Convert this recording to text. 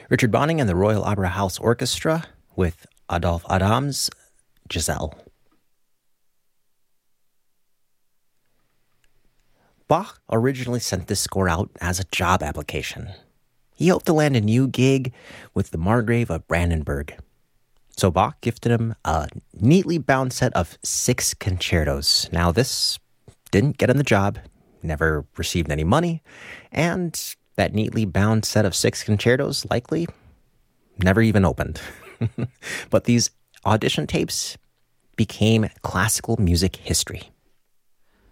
Richard Bonning and the Royal Opera House Orchestra with Adolphe Adam's Giselle. Bach originally sent this score out as a job application. He hoped to land a new gig with the Margrave of Brandenburg. So Bach gifted him a neatly bound set of 6 concertos. Now, this didn't get him the job, never received any money, and that neatly bound set of 6 concertos likely never even opened. But these audition tapes became classical music history.